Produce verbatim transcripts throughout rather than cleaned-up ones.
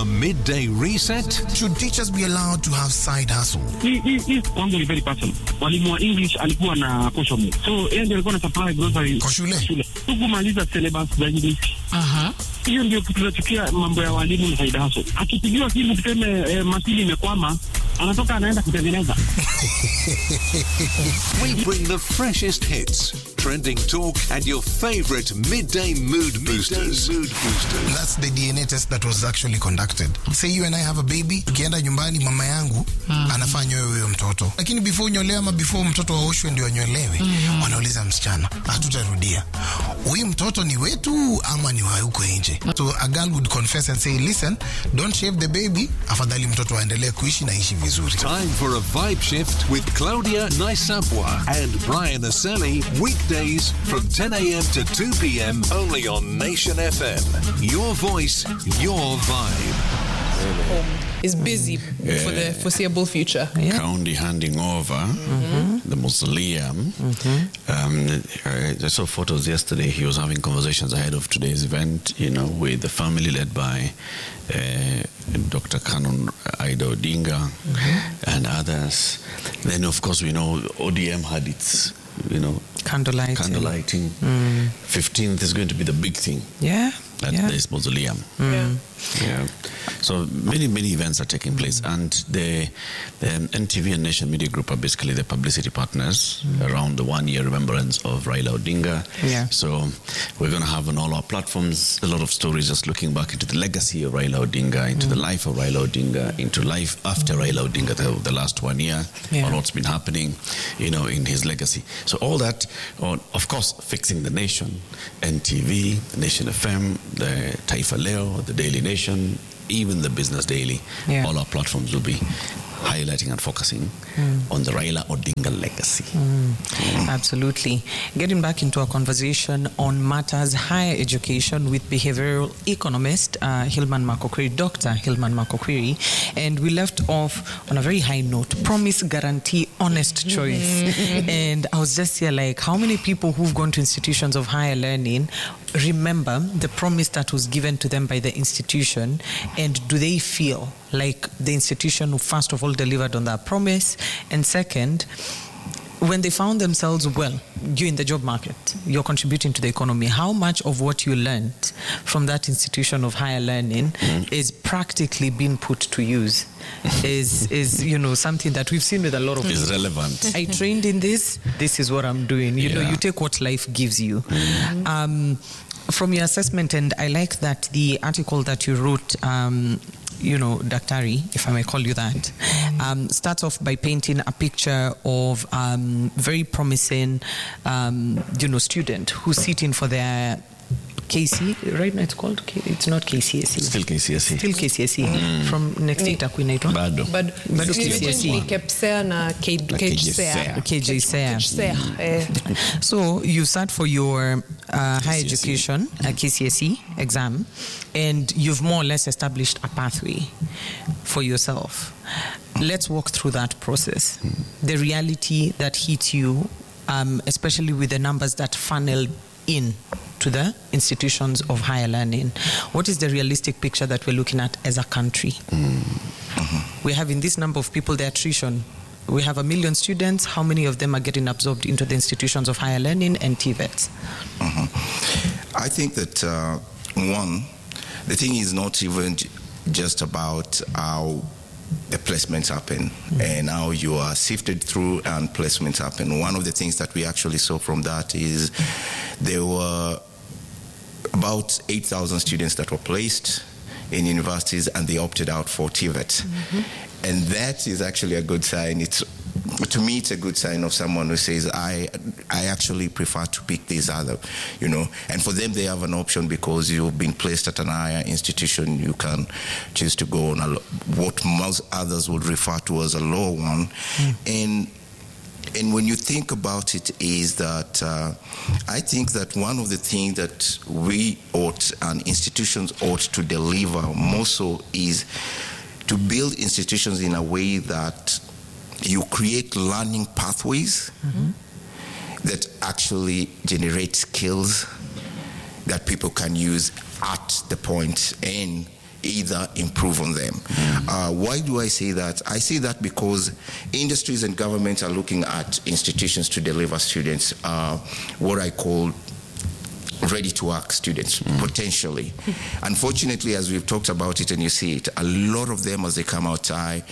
A midday reset? Should teachers be allowed to have side hustle? Hii kwangu ni very personal. Walimu wa English alikuwa na posho me. So yeye ndiye alikuwa na supply grocery kwa shule. Shule. Tukumaliza syllabus za English. Aha. Hiyo ndio kitu tunachukia mambo ya walimu na side hustle. Akipigiwa simu tuseme eh, masili imekwama, anatoka anaenda kutengeneza. We bring the freshest hits, trending talk, and your favorite midday mood boosters. Midday mood boosters. That's the D N A test that was actually conducted. Say you and I have a baby, ukienda nyumbani mama yangu mm. anafanya wewe huyo mtoto. Lakini before unyolewe ama before mtoto aoshwe ndio anyolewe, mm. wanauliza msichana, hatutarudia. Huyu mtoto ni wetu ama ni wa huko nje? So a girl would confess and say, listen, don't shave the baby, afadhali mtoto aendelee kuishi na ishi vizuri. Time for a vibe shift with Claudia Naisapwa and Brian Aseli, weekdays from ten a.m. to two p.m. only on Nation F M. Your voice, your vibe. Home is busy yeah. for the foreseeable future. Yeah. County handing over mm-hmm. the mausoleum. Mm-hmm. Um, I saw photos yesterday. He was having conversations ahead of today's event, you know, with the family led by uh, Doctor Canon Ida Odinga mm-hmm. and others. Then, of course, we know O D M had its, you know, candlelighting. Candlelighting. Mm. fifteenth is going to be the big thing. Yeah. At yeah. this mausoleum. Mm. Yeah. Yeah. So many, many events are taking place, mm. and the, the N T V and Nation Media Group are basically the publicity partners mm. around the one-year remembrance of Raila Odinga. Yeah. So we're going to have on all our platforms a lot of stories just looking back into the legacy of Raila Odinga, into mm. the life of Raila Odinga, into life after Raila Odinga, the, the last one year, yeah. on what's been happening, you know, in his legacy. So all that, on, of course, Fixing the Nation, N T V, Nation F M, the Taifa Leo, the Daily Nation, even the Business Daily, yeah. all our platforms will be highlighting and focusing mm. on the Raila Odinga legacy. Mm. Mm. Absolutely. Getting back into a conversation on matters higher education with behavioral economist uh, Hillman Makokwiri, Doctor Hillman Makokwiri, and we left off on a very high note: promise, guarantee, honest choice. And I was just here like, how many people who've gone to institutions of higher learning remember the promise that was given to them by the institution, and do they feel like the institution first of all delivered on that promise, and second, when they found themselves, well, you're in the job market, you're contributing to the economy, how much of what you learned from that institution of higher learning mm. is practically being put to use? is, is you know, something that we've seen with a lot of is people. relevant. I trained in this, this is what I'm doing. You yeah. know, you take what life gives you. Mm. Um, from your assessment, and I like that the article that you wrote, um, you know, Daktari, if I may call you that, um, starts off by painting a picture of um, very promising, um, you know, student who's sitting for their K C, right now it's called, K- it's not K C S E. Still K C S E. Still K C S E. Mm. From next year itakuwa inaitwa bado bado bado K C S E. KPSEA na K J S E A. K J S E A. So you sat for your uh, higher education uh, K C S E exam, and you've more or less established a pathway for yourself. Let's walk through that process. The reality that hit you, um, especially with the numbers that funneled in to the institutions of higher learning. What is the realistic picture that we're looking at as a country? Mm. Mm-hmm. We're having this number of people, the attrition. We have a million students. How many of them are getting absorbed into the institutions of higher learning and T V E Ts? Mm-hmm. I think that, uh, one, the thing is not even j- just about how the placements happen mm-hmm. and how you are sifted through and placements happen. One of the things that we actually saw from that is there were about eight thousand students that were placed in universities and they opted out for T V E T. Mm-hmm. And that is actually a good sign. It's, to me, it's a good sign of someone who says, I I actually prefer to pick these other, you know. And for them, they have an option because you've been placed at an higher institution. You can choose to go on a, what most others would refer to as a lower one. Mm. And and when you think about it is that uh, I think that one of the things that we ought and institutions ought to deliver more so is to build institutions in a way that you create learning pathways mm-hmm. that actually generate skills that people can use at the point and either improve on them. Mm. Uh, why do I say that? I say that because industries and governments are looking at institutions to deliver students uh, what I call ready-to-work students, mm. potentially. Unfortunately, as we've talked about it and you see it, a lot of them, as they come outside,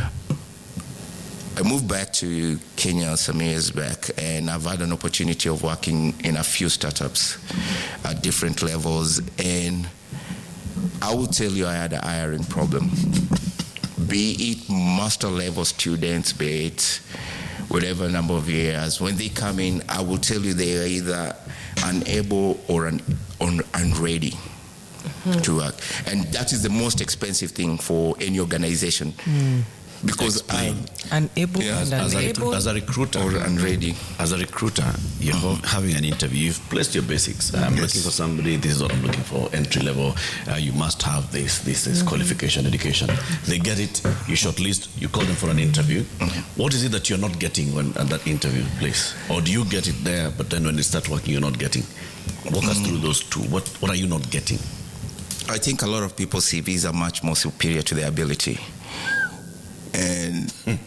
I moved back to Kenya some years back, and I've had an opportunity of working in a few startups at different levels, and I will tell you I had a hiring problem. Be it master level students, be it whatever number of years, when they come in, I will tell you they are either unable or un, un, unready mm-hmm. to work. And that is the most expensive thing for any organization. Mm. Because I'm unable yeah, and as, unable. A, as a recruiter or unready. As a recruiter, you're mm-hmm. having an interview. You've placed your basics. I'm yes. looking for somebody. This is what I'm looking for. Entry level. Uh, you must have this, this, this mm-hmm. qualification, education. They get it. You shortlist. You call them for an interview. Mm-hmm. What is it that you're not getting when at that interview place, or do you get it there? But then when they start working, you're not getting. Walk mm-hmm. us through those two. What What are you not getting? I think a lot of people's C Vs are much more superior to their ability. And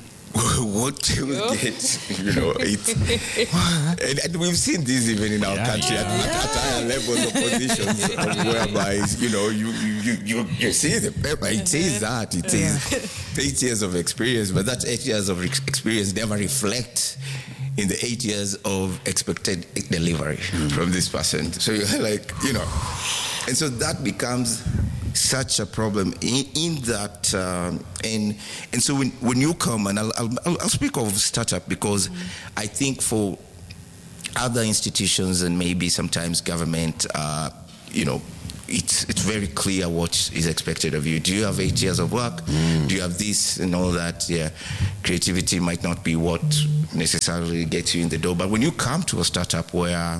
what do we get, you know, it's, and, and we've seen this even in our yeah, country yeah. At, at, at higher levels of positions, of whereby, you know, you, you, you, you see the paper, it says that, it says eight years of experience, but that eight years of experience never reflects in the eight years of expected delivery mm. from this person. So you're like, you know, and so that becomes such a problem in, in that, um, and and so when, when you come, and I'll, I'll, I'll speak of startup because mm-hmm. I think for other institutions and maybe sometimes government, uh, you know, it's it's very clear what is expected of you. Do you have eight years of work? Mm. Do you have this and all that? Yeah, creativity might not be what necessarily gets you in the door, but when you come to a startup where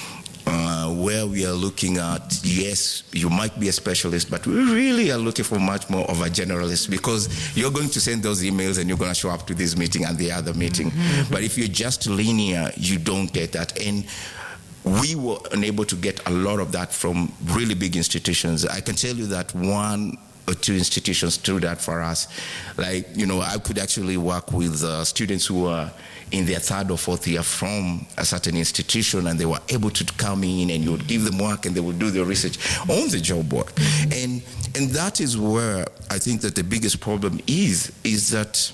Uh, where we are looking at, yes, you might be a specialist, but we really are looking for much more of a generalist because you're going to send those emails and you're going to show up to this meeting and the other meeting. Mm-hmm. But if you're just linear, you don't get that. And we were unable to get a lot of that from really big institutions. I can tell you that one or two institutions do that for us. Like, you know, I could actually work with uh, students who are in their third or fourth year from a certain institution, and they were able to come in and you would give them work and they would do their research on the job work. And and that is where I think that the biggest problem is, is that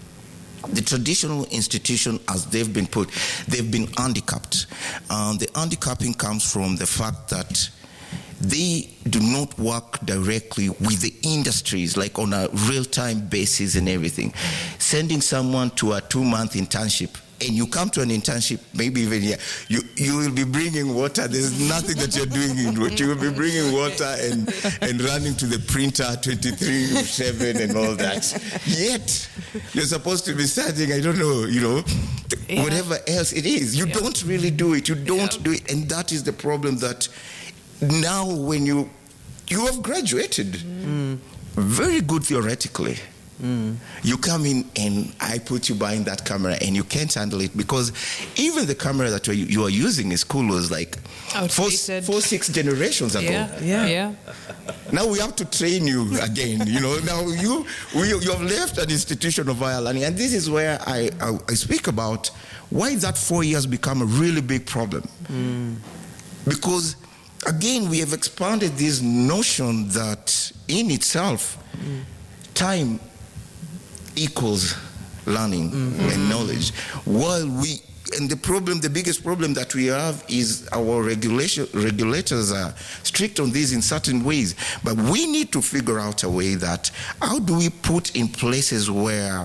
the traditional institution, as they've been put, they've been handicapped. Um, the handicapping comes from the fact that they do not work directly with the industries, like on a real-time basis and everything. Sending someone to a two-month internship, and you come to an internship, maybe even here, you, you will be bringing water. There's nothing that you're doing in what you will be bringing water and, and running to the printer twenty-three seven and all that. Yet, you're supposed to be studying, I don't know, you know, yeah. whatever else it is. You yeah. don't really do it. You don't yeah. do it. And that is the problem that now when you you have graduated mm. very good theoretically, mm. you come in and I put you behind that camera and you can't handle it because even the camera that you, you are using in school was like four, four, six generations ago. Yeah, yeah, yeah. Now we have to train you again. You know, now you we, you have left an institution of higher learning, and this is where I, I, I speak about why that four years become a really big problem. Mm. Because again, we have expanded this notion that in itself, mm. time equals learning mm-hmm. and knowledge. While we, and the problem, the biggest problem that we have is our regulation, regulators are strict on this in certain ways. But we need to figure out a way that, how do we put in places where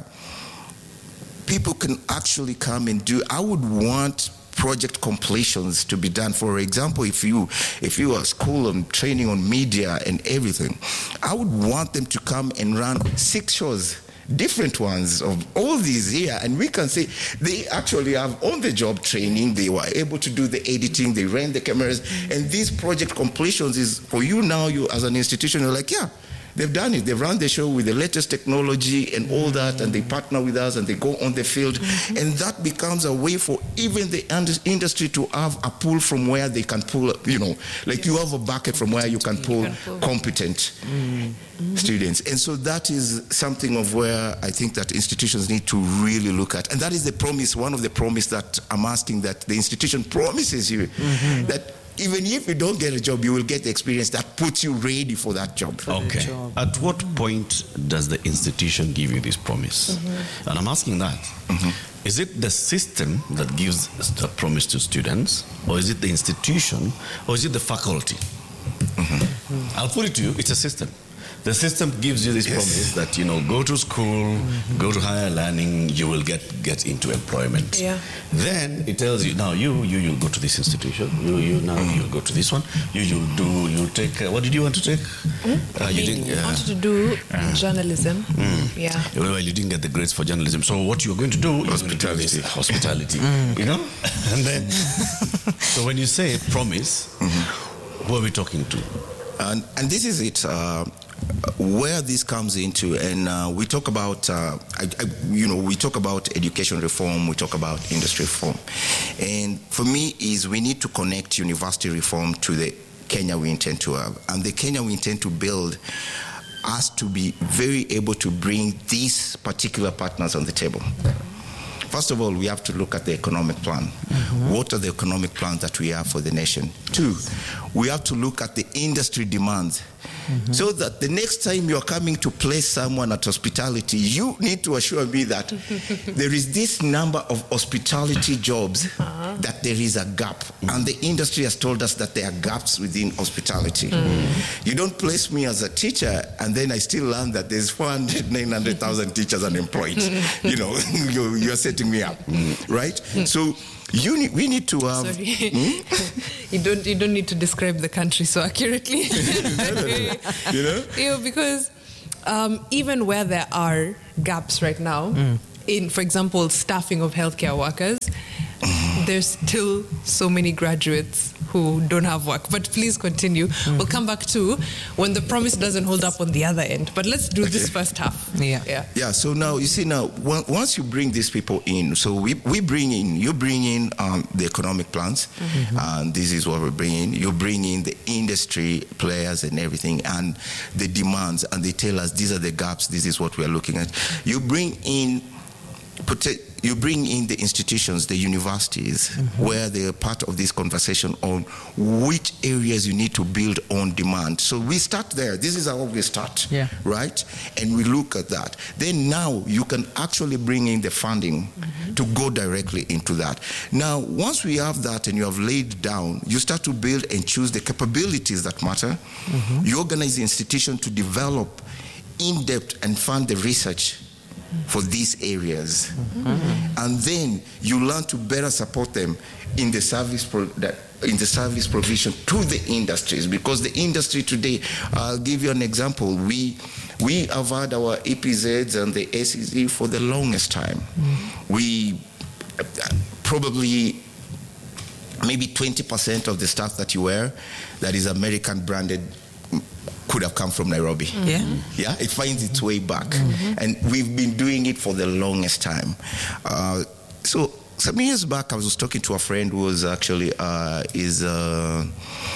people can actually come and do, I would want project completions to be done. For example, if you if you are school and training on media and everything, I would want them to come and run six shows, different ones of all these here, and we can say they actually have on-the-job training, they were able to do the editing, they ran the cameras, and these project completions is for you now, you as an institution, you're like, yeah, They've done it. They've run the show with the latest technology and all that, and they partner with us and they go on the field. Mm-hmm. And that becomes a way for even the industry to have a pool from where they can pull, you know, like yes. you have a bucket from where you can pull, you can pull. competent mm-hmm. students. And so that is something of where I think that institutions need to really look at. And that is the promise, one of the promise that I'm asking, that the institution promises you mm-hmm. that even if you don't get a job, you will get the experience that puts you ready for that job. Okay. Job. At what point does the institution give you this promise? Mm-hmm. And I'm asking that. Mm-hmm. Is it the system that gives a promise to students, or is it the institution, or is it the faculty? Mm-hmm. Mm-hmm. I'll put it to you, it's a system. The system gives you this yes. promise that, you know, go to school, mm-hmm. go to higher learning, you will get, get into employment. Yeah. Then it tells you, now you, you, you'll go to this institution, you, you now mm-hmm. you'll go to this one, you, you'll do, you'll take, uh, what did you want to take? Mm-hmm. Uh, you I didn't, uh, wanted to do uh, journalism. Mm. Yeah. Well, you didn't get the grades for journalism, so what you're going to do is hospitality. Hospitality, mm. you know? And then, so when you say promise, mm-hmm. who are we talking to? And, and this is it. Uh, where this comes into, and uh, we talk about, uh, I, I, you know, we talk about education reform, we talk about industry reform. And for me is we need to connect university reform to the Kenya we intend to have. And the Kenya we intend to build has to be very able to bring these particular partners on the table. First of all, we have to look at the economic plan. Mm-hmm. What are the economic plans that we have for the nation? Two, we have to look at the industry demands. Mm-hmm. So that the next time you're coming to place someone at hospitality, you need to assure me that there is this number of hospitality jobs uh-huh. that there is a gap. Mm-hmm. And the industry has told us that there are gaps within hospitality. Mm-hmm. You don't place me as a teacher and then I still learn that there's four hundred, nine hundred thousand teachers unemployed. You know, you're, you're setting me up, mm-hmm. right? Mm-hmm. So You need, we need to have. Sorry, hmm? you don't you don't need to describe the country so accurately. You know, yeah, because um, even where there are gaps right now, mm. in, for example, staffing of healthcare workers, there's still so many graduates who don't have work. But please continue. Mm-hmm. We'll come back to when the promise doesn't hold up on the other end. But let's do okay. this first half. Yeah. yeah. Yeah. So now, you see now, once you bring these people in, so we, we bring in, you bring in um, the economic plans, mm-hmm. and this is what we're bringing. You bring in the industry players and everything, and the demands, and they tell us these are the gaps, this is what we're looking at. You bring in, you bring in the institutions, the universities, mm-hmm. where they are part of this conversation on which areas you need to build on demand. So we start there. This is how we start, yeah. right? And we look at that. Then now you can actually bring in the funding mm-hmm. to go directly into that. Now, once we have that and you have laid down, you start to build and choose the capabilities that matter. Mm-hmm. You organize the institution to develop in-depth and fund the research for these areas, mm-hmm. and then you learn to better support them in the service pro- that, in the service provision to the industries, because the industry today, I'll give you an example. We we have had our E P Zs and the S E Z for the longest time. Mm-hmm. We uh, probably maybe twenty percent of the stuff that you wear that is American branded could have come from Nairobi. Mm-hmm. Yeah, yeah, it finds its way back, mm-hmm. and we've been doing it for the longest time. Uh, so some years back, I was talking to a friend who was actually uh, is uh,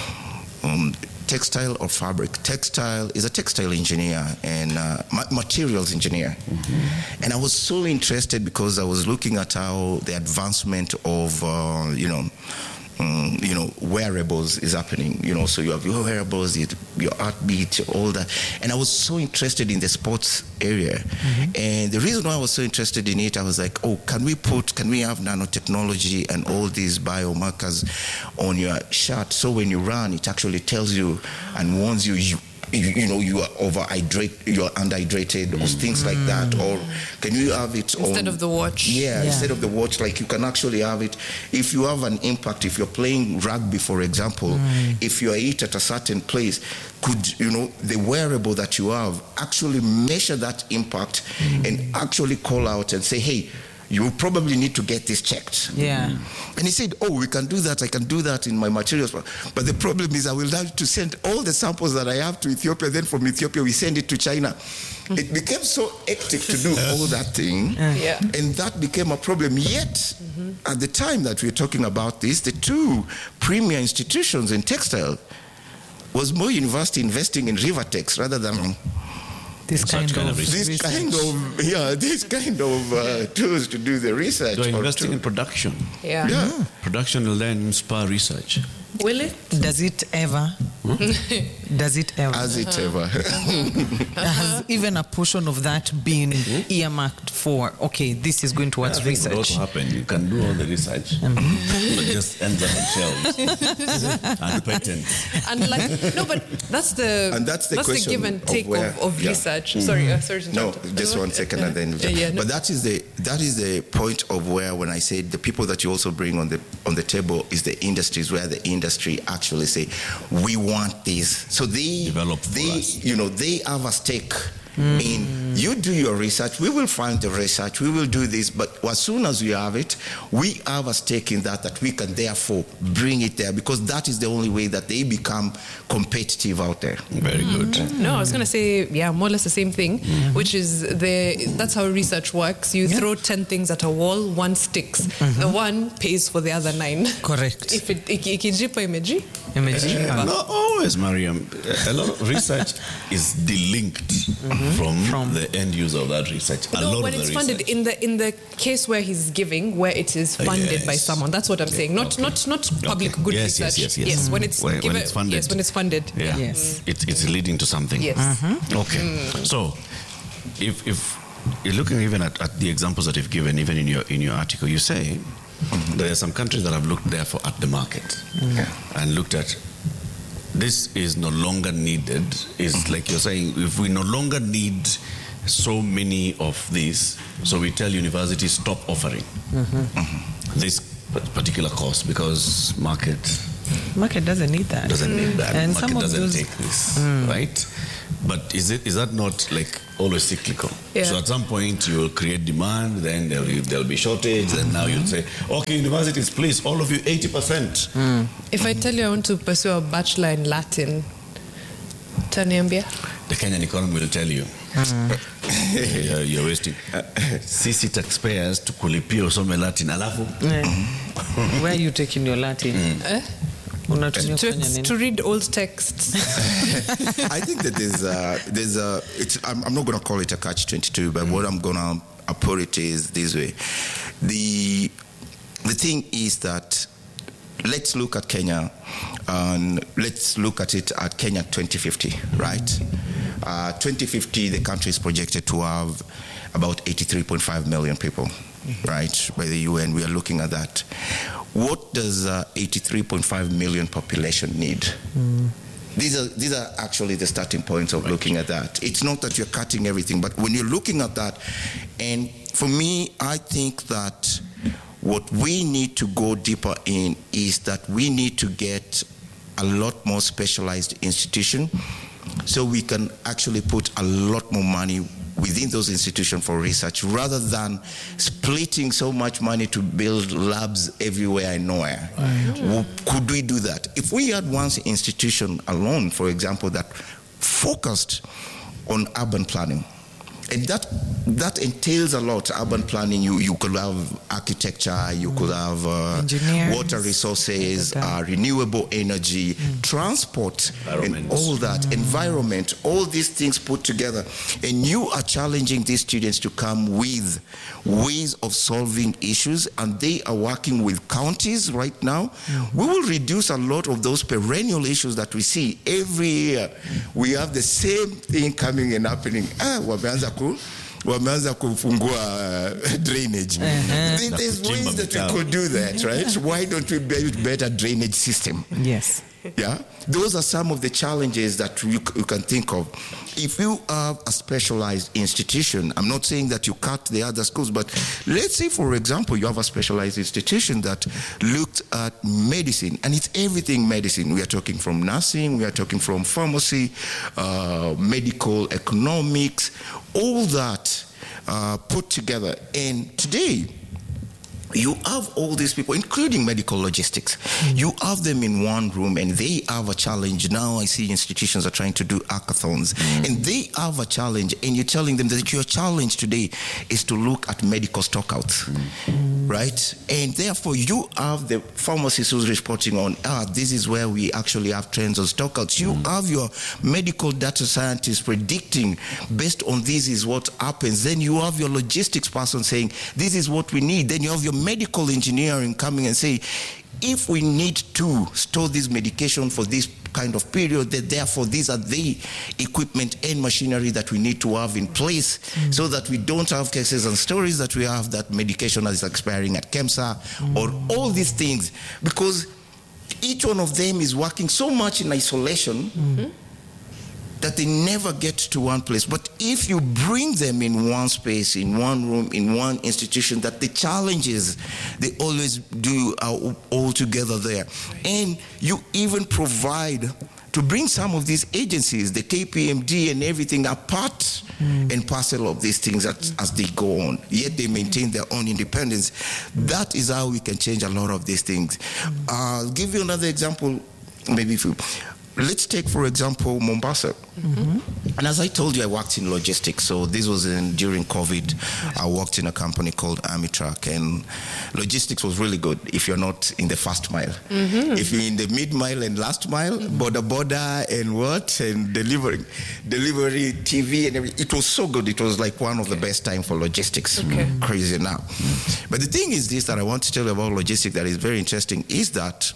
um, textile or fabric. Textile is a textile engineer and uh, ma- materials engineer, mm-hmm. and I was so interested because I was looking at how the advancement of uh, you know. Um, you know, wearables is happening, you know, so you have your wearables, your heartbeat, all that. And I was so interested in the sports area. Mm-hmm. And the reason why I was so interested in it, I was like, oh, can we put, can we have nanotechnology and all these biomarkers on your shirt? So when you run, it actually tells you and warns you, you You, you know, you are overhydrated, you are underhydrated, or things like that. Or can you have it instead on, of the watch? Yeah, yeah, instead of the watch, like you can actually have it. If you have an impact, if you're playing rugby, for example, mm. if you are hit at a certain place, could, you know, the wearable that you have actually measure that impact mm. and actually call out and say, hey, you probably need to get this checked. Yeah. And he said, oh, we can do that. I can do that in my materials. But the problem is I will have to send all the samples that I have to Ethiopia. Then from Ethiopia, we send it to China. It became so hectic to do all that thing. Yeah. And that became a problem. Yet, mm-hmm. at the time that we're talking about this, the two premier institutions in textile was Moi University investing in Rivertex rather than this kind, kind of, of this research. kind of yeah this kind of uh, tools to do the research. They're investing to, in production. Yeah. yeah. Production will then inspire research. Will it? Does it ever? Does it ever? Has it ever? Has even a portion of that been earmarked for, okay, this is going towards yeah, research? What also happen, you can do all the research, mm-hmm. but just ends up on shelves and patents. And like, no, but that's the and that's the, that's the give and take of, where, of, of yeah. research. Mm-hmm. Sorry, uh, sorry to No, interrupt. just one second, yeah. and then. Yeah, yeah, no. But that is the that is the point of where, when I say the people that you also bring on the on the table is the industries, where the industry actually say, we want this. So they develop they us. you know they have a stake mm. in, you do your research, we will find the research, we will do this, but as soon as we have it, we have a stake in that, that we can therefore bring it there, because that is the only way that they become competitive out there. Very good. Mm-hmm. No, I was going to say, yeah, more or less the same thing, mm-hmm. which is the that's how research works. You yeah. throw ten things at a wall, one sticks. Mm-hmm. The one pays for the other nine. Correct. If it ikijipa imeji, imeji. Not always, Mariam. A lot of research is delinked mm-hmm. from, from the end user of that research. A no, lot when of it's the funded, research. in the in the case where he's giving, where it is funded yes. by someone, that's what I'm saying. Not okay. not not public okay. good yes, research. Yes, yes, yes. yes when it's when, given, when it's funded. Yes, when it's funded. Yeah. Yes. It's it's leading to something. Yes. Mm-hmm. Okay. Mm. So, if if you're looking even at, at the examples that you've given, even in your in your article, you say mm-hmm. there are some countries that have looked therefore at the market mm-hmm. and looked at, this is no longer needed. Is mm-hmm. like you're saying, if we no longer need so many of these, so we tell universities stop offering mm-hmm. Mm-hmm. this particular course because market market doesn't need that. Doesn't need that. And market some of doesn't those, take this, mm. right? But is it is that not like always cyclical? Yeah. So at some point you will create demand, then there will there'll be shortage, then mm-hmm. now you'll say, okay, universities, please, all of you, eighty percent. Mm. If I tell you I want to pursue a bachelor in Latin, Taniambia? The Kenyan economy will tell you. Mm. you're, you're wasting. Sisi taxpayers to kulipia usome Latin, alafu. Yeah. Where are you taking your Latin? Mm. Eh? To, to read old texts. I think that there's a, there's a it's, I'm, I'm not going to call it a catch twenty-two, but mm. what I'm going to put it is this way. The, the thing is that let's look at Kenya and let's look at it at Kenya twenty fifty, right? Uh, twenty fifty, the country is projected to have about eighty-three point five million people, mm-hmm. right? By the U N, we are looking at that. What does uh, eighty-three point five million population need? Mm. These are these are actually the starting points of right. looking at that. It's not that you're cutting everything, but when you're looking at that, and for me, I think that what we need to go deeper in is that we need to get a lot more specialized institution so we can actually put a lot more money within those institutions for research rather than splitting so much money to build labs everywhere and nowhere. Right. Could we do that? If we had one institution alone, for example, that focused on urban planning, and that that entails a lot. Urban planning, you, you could have architecture, you mm. could have uh, water resources, uh, renewable energy, mm. transport, and all that, mm. environment, all these things put together. And you are challenging these students to come with ways of solving issues, and they are working with counties right now. Mm. We will reduce a lot of those perennial issues that we see every year. We have the same thing coming and happening. Ah, wameanza wameanza kufungua drainage. Uh-huh. There's ways that we could do that, right? Why don't we build better drainage system? Yes. Yeah, those are some of the challenges that you, you can think of. If you have a specialized institution, I'm not saying that you cut the other schools, but let's say, for example, you have a specialized institution that looked at medicine, and it's everything medicine. We are talking from nursing, we are talking from pharmacy, uh, medical economics, all that uh, put together. And today, you have all these people, including medical logistics. Mm. You have them in one room, and they have a challenge. Now I see institutions are trying to do hackathons, mm. and they have a challenge, and you're telling them that your challenge today is to look at medical stockouts, mm. right? And therefore, you have the pharmacist who's reporting on, ah, this is where we actually have trends on stockouts. You mm. have your medical data scientists predicting based on this is what happens. Then you have your logistics person saying, this is what we need. Then you have your medical engineering coming and say, if we need to store this medication for this kind of period, that therefore these are the equipment and machinery that we need to have in place, mm. so that we don't have cases and stories that we have that medication is expiring at KEMSA, mm. or all these things, because each one of them is working so much in isolation, mm-hmm. that they never get to one place. But if you bring them in one space, in one room, in one institution, that the challenges they always do are all together there. And you even provide to bring some of these agencies, the K P M G and everything, apart mm. and parcel of these things as, as they go on. Yet they maintain their own independence. That is how we can change a lot of these things. Mm. Uh, I'll give you another example, maybe if you... Let's take, for example, Mombasa. Mm-hmm. And as I told you, I worked in logistics. So this was in, during COVID. Yes. I worked in a company called Armitruck, and logistics was really good if you're not in the first mile. Mm-hmm. If you're in the mid mile and last mile, mm-hmm. border border and what, and delivering, delivery, T V and everything. It was so good. It was like one of okay. the best time for logistics. Okay. Mm-hmm. Crazy now. Mm-hmm. But the thing is this that I want to tell you about logistics that is very interesting is that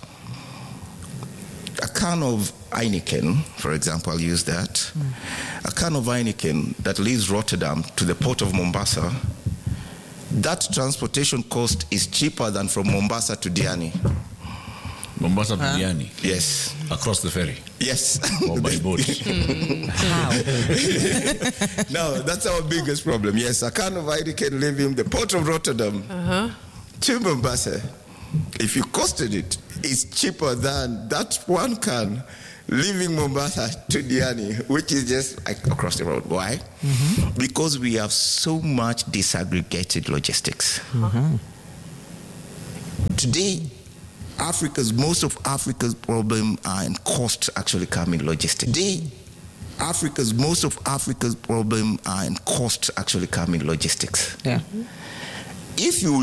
a can of Heineken, for example, I'll use that. Mm. A can of Heineken that leaves Rotterdam to the port of Mombasa, that transportation cost is cheaper than from Mombasa to Diani. Mombasa to huh? Diani? Yes. Across the ferry? Yes. Or by boat? How? No, that's our biggest problem. Yes, a can of Heineken leaving the port of Rotterdam uh-huh. to Mombasa. If you costed it, it's cheaper than that one can leaving Mombasa to Diani, which is just like across the road. Why? Mm-hmm. Because we have so much disaggregated logistics. Mm-hmm. Today, Africa's most of Africa's problem are in cost actually come in logistics. Today, Africa's most of Africa's problem are in cost actually come in logistics. Yeah. If you